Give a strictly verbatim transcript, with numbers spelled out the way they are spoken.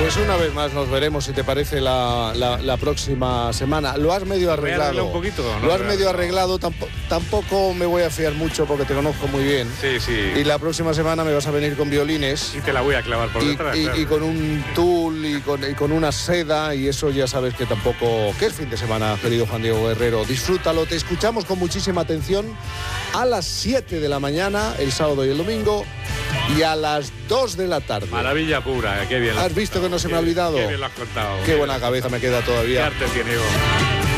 Pues una vez más nos veremos, si te parece, la, la, la próxima semana. Lo has medio arreglado. Un poquito, ¿no? Lo has medio arreglado, tampoco, tampoco me voy a fiar mucho porque te conozco muy bien. Sí, sí. Y la próxima semana me vas a venir con violines. Y te la voy a clavar por y, detrás. Y, claro. y con un tul y con, y con una seda, y eso ya sabes que tampoco... ¿Qué es fin de semana, querido Juan Diego Guerrero? Disfrútalo, te escuchamos con muchísima atención a las siete de la mañana, el sábado y el domingo, y a las dos de la tarde. Maravilla pura, qué bien. ¿Has visto que no se me ha olvidado? Qué bien lo has contado. Qué buena cabeza me queda todavía. Qué arte tiene, Ivo.